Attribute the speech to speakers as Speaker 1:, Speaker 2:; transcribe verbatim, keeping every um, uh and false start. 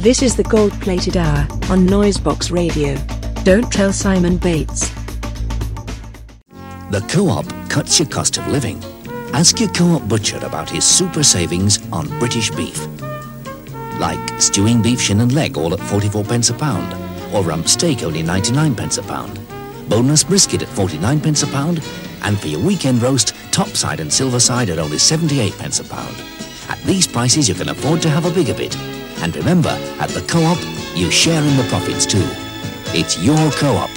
Speaker 1: This is the gold-plated hour on Noisebox Radio. Don't tell Simon Bates.
Speaker 2: The Co-op cuts your cost of living. Ask your Co-op butcher about his super savings on British beef. Like stewing beef shin and leg all at forty-four pence a pound, or rump steak only ninety-nine pence a pound, boneless brisket at forty-nine pence a pound, and for your weekend roast, topside and silver side at only seventy-eight pence a pound. At these prices you can afford to have a bigger bit. And remember, at the Co-op, you share in the profits too. It's your Co-op.